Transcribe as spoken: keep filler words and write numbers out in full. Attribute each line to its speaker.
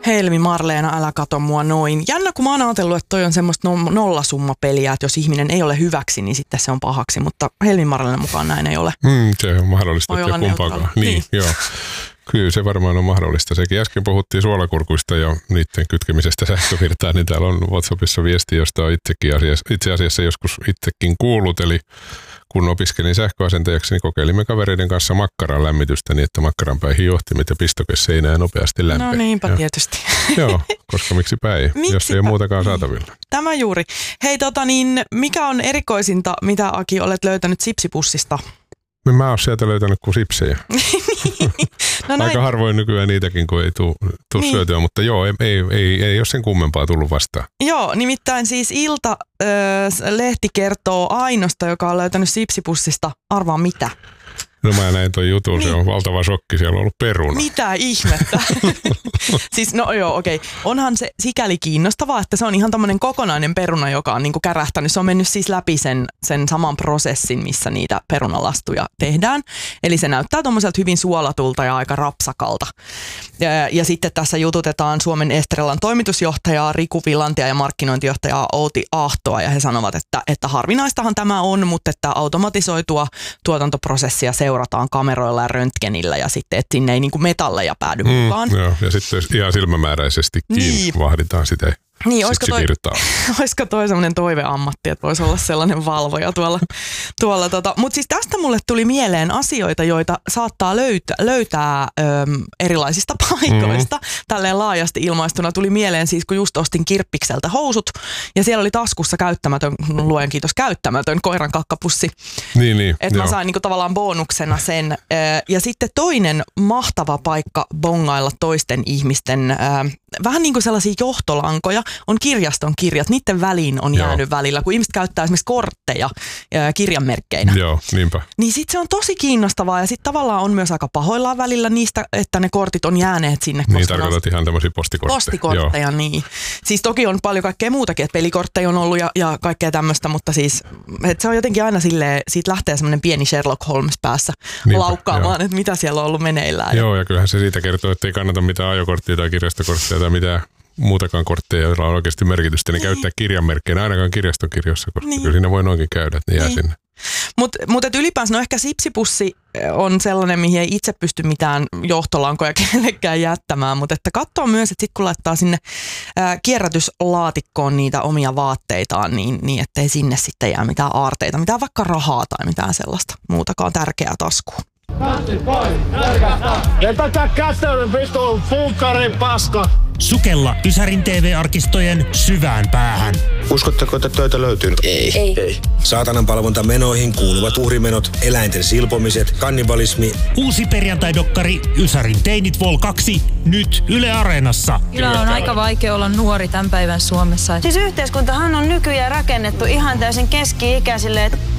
Speaker 1: Helmi Marleena, älä kato mua noin. Jännä, kun mä oon ajatellut, että toi on semmoista nollasummapeliä, että jos ihminen ei ole hyväksi, niin sitten se on pahaksi. Mutta Helmi Marleena mukaan näin ei ole.
Speaker 2: Mm, se on mahdollista, että kumpaakaan. Niin, niin, joo. Kyllä se varmaan on mahdollista. Sekin äsken puhuttiin suolakurkuista ja niiden kytkemisestä sähkövirtaan, niin täällä on WhatsAppissa viesti, josta on itsekin asiassa, itse asiassa joskus itsekin kuullut. Eli kun opiskelin sähköasentajaksi, niin kokeilimme kavereiden kanssa makkaran lämmitystä niin, että makkaran päihin johtimet ja pistoke seinään nopeasti lämpeni.
Speaker 1: No niinpä
Speaker 2: ja,
Speaker 1: tietysti.
Speaker 2: Joo, koska miksipä ei, miksipä? Jos ei ole muutakaan saatavilla.
Speaker 1: Tämä juuri. Hei tota niin, mikä on erikoisinta, mitä Aki olet löytänyt sipsipussista?
Speaker 2: Mä oon sieltä löytänyt kuin sipsejä.
Speaker 1: No näin.
Speaker 2: Aika harvoin nykyään niitäkin, kun ei tule niin. syötyä, mutta joo, ei, ei, ei, ei ole sen kummempaa tullut vastaan.
Speaker 1: Joo, nimittäin siis Ilta-lehti kertoo Ainosta, joka on löytänyt sipsipussista, arvaa mitä?
Speaker 2: No mä näin ton jutun, niin. Se on valtava shokki, siellä on ollut peruna.
Speaker 1: Mitä ihmettä? Siis no joo, okei. Okay. Onhan se sikäli kiinnostavaa, että se on ihan tämmöinen kokonainen peruna, joka on niinku kärähtänyt. Se on mennyt siis läpi sen, sen saman prosessin, missä niitä perunalastuja tehdään. Eli se näyttää tommoiselta hyvin suolatulta ja aika rapsakalta. Ja, ja sitten tässä jututetaan Suomen Estrellan toimitusjohtajaa Riku Villantia ja markkinointijohtajaa Outi Ahtoa. Ja he sanovat, että, että harvinaistahan tämä on, mutta että automatisoitua tuotantoprosessia seurataan kameroilla ja röntgenillä ja sitten, että sinne ei niinku metalleja päädy
Speaker 2: mm,
Speaker 1: mukaan.
Speaker 2: Joo, ja sitten ihan silmämääräisestikin niin. vahditaan sitä.
Speaker 1: Niin, olisiko toi, olisiko toi sellainen toiveammatti, että voisi olla sellainen valvoja tuolla. tuolla tota. Mutta siis tästä mulle tuli mieleen asioita, joita saattaa löytää, löytää öm, erilaisista paikoista. Mm. Tälleen laajasti ilmaistuna tuli mieleen siis, kun just ostin Kirppikseltä housut ja siellä oli taskussa käyttämätön, luen kiitos, käyttämätön koiran kakkapussi.
Speaker 2: Niin, niin.
Speaker 1: Että mä sain niinku tavallaan bonuksena sen. Ja sitten toinen mahtava paikka bongailla toisten ihmisten, vähän niin kuin sellaisia johtolankoja, on kirjaston kirjat. Niiden väliin on jäänyt Joo. välillä, kun ihmiset käyttää esimerkiksi kortteja ää, kirjanmerkkeinä.
Speaker 2: Joo, niinpä.
Speaker 1: Niin sit se on tosi kiinnostavaa ja sit tavallaan on myös aika pahoillaan välillä niistä, että ne kortit on jääneet sinne.
Speaker 2: Niin tarkoitat ihan tämmöisiä postikortteja.
Speaker 1: Postikortteja, Joo. niin. Siis toki on paljon kaikkea muutakin, että pelikortteja on ollut ja, ja kaikkea tämmöistä, mutta siis että se on jotenkin aina silleen, siitä lähtee semmoinen pieni Sherlock Holmes päässä Niinpä, laukkaamaan, jo. Että mitä siellä on ollut meneillään.
Speaker 2: Joo, ja kyllähän se siitä kertoo, että ei kannata mitään ajokorttia tai kirjastokorttia tai mitään muutakaan kortteja, joilla on oikeasti merkitystä, niin, niin. käyttää kirjanmerkkeinä ainakaan kirjastokirjossa, koska niin. kyllä siinä voi noinkin käydä, että ne niin. jää sinne.
Speaker 1: Mutta mut ylipäänsä, no ehkä sipsipussi on sellainen, mihin ei itse pysty mitään johtolankoja kenellekään jättämään, mutta että katsoo myös, että sitten kun laittaa sinne ää, kierrätyslaatikkoon niitä omia vaatteitaan, niin, niin ettei sinne sitten jää mitään aarteita, mitään vaikka rahaa tai mitään sellaista muutakaan tärkeää taskuun.
Speaker 3: Vetäkää käteen, vittu, funkkarin paska!
Speaker 4: Sukella Ysärin T V-arkistojen syvään päähän.
Speaker 5: Uskotteko, että töitä löytyy?
Speaker 6: Ei. Ei. Ei.
Speaker 5: Saatanan palvontamenoihin kuuluvat uhrimenot, eläinten silpomiset, kannibalismi.
Speaker 4: Uusi perjantai-dokkari Ysärin Teinit Vol kaksi, nyt Yle Areenassa.
Speaker 6: Kyllä on aika vaikea olla nuori tämän päivän Suomessa.
Speaker 7: Siis yhteiskuntahan on nykyään rakennettu ihan täysin keski-ikäisille.